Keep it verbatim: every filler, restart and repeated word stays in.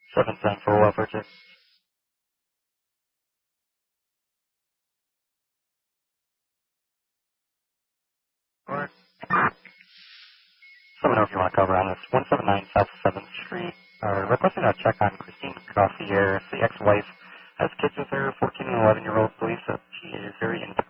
seven seven for welfare check. Alright. Let me know if you want to cover on this. one seventy-nine South seventh Street. Uh, requesting a check on Christine Gauthier. The ex-wife has kids with her, fourteen and eleven year old, believes that she is very independent.